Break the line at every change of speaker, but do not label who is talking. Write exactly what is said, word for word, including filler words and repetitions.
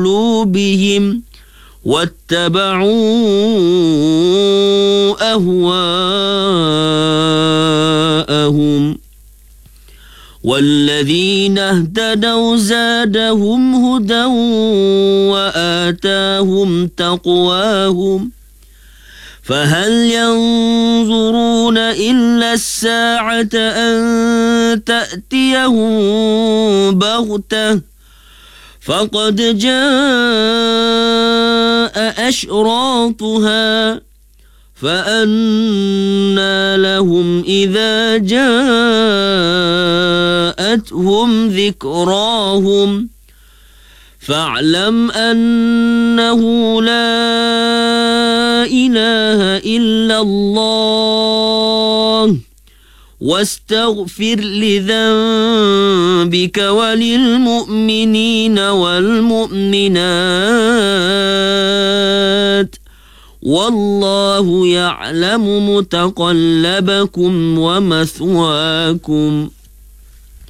قلوبهم واتبعوا أهواءهم والذين اهتدوا زادهم هدى وآتاهم تقواهم فهل ينظرون إلا الساعة أن تأتيهم بغتة فقد جاء أشراطها فأنى لهم إذا جاءتهم ذكراهم فاعلم أنه لا إله إلا الله واستغفر لذنبك وللمؤمنين والمؤمنات والله يعلم متقلبكم ومثواكم